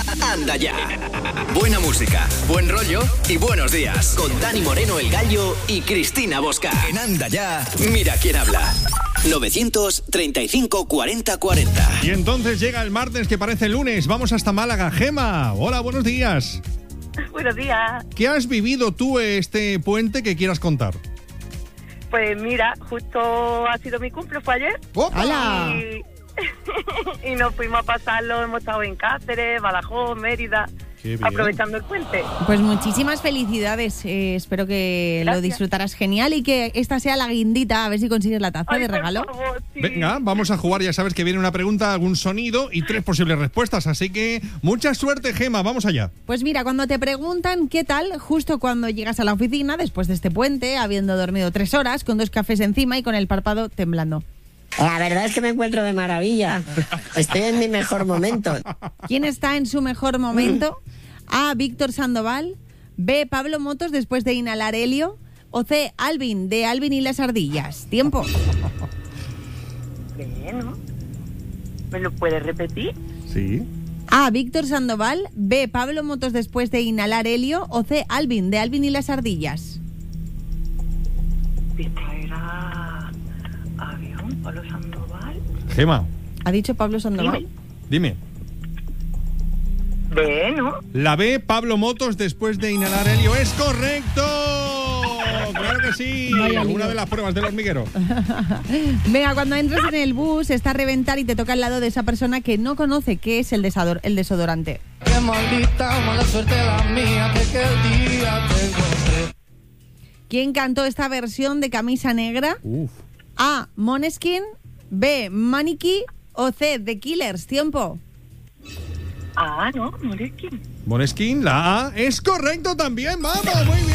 Anda ya. Buena música, buen rollo y buenos días. Con Dani Moreno, El Gallo y Cristina Bosca. En Anda ya, mira quién habla. 935 40 40. Y entonces llega el martes que parece lunes. Vamos hasta Málaga. Gema, hola, buenos días. Buenos días. ¿Qué has vivido tú este puente que quieras contar? Pues mira, justo ha sido mi cumple, fue ayer. ¡Hola! Y nos fuimos a pasarlo, hemos estado en Cáceres, Badajoz, Mérida, aprovechando el puente. Pues muchísimas felicidades, espero que Gracias. lo disfrutarás genial y que esta sea la guindita, a ver si consigues la taza de regalo. Por favor, sí. Venga, vamos a jugar. Ya sabes que viene una pregunta, algún sonido y 3 posibles respuestas. Así que mucha suerte, Gema. Vamos allá. Pues mira, cuando te preguntan qué tal, justo cuando llegas a la oficina, después de este puente, habiendo dormido 3 horas, con 2 cafés encima y con el párpado temblando. La verdad es que me encuentro de maravilla. Estoy en mi mejor momento. ¿Quién está en su mejor momento? A. Víctor Sandoval. B. Pablo Motos después de inhalar helio. O C. Alvin, de Alvin y las ardillas. Tiempo. Bueno, ¿me lo puedes repetir? Sí. A. Víctor Sandoval. B. Pablo Motos después de inhalar helio. O C. Alvin, de Alvin y las ardillas. Esta era avión, Pablo Sandoval. Gema, ¿Ha dicho Pablo Sandoval? dime. Bueno, La B, Pablo Motos después de inhalar helio. ¡Es correcto! ¡Claro que sí! Vaya lío. Una de las pruebas del hormiguero. Venga, cuando entras en el bus, está a reventar y te toca al lado de esa persona que no conoce qué es el desodorante. Qué maldita mala suerte la mía, de que el día te encontré. ¿Quién cantó esta versión de Camisa Negra? Uf. A. Måneskin. B. Maniki. O C. The Killers. Tiempo. no eres quién. Måneskin, la A. ¡Es correcto también! ¡Vamos! ¡Muy bien!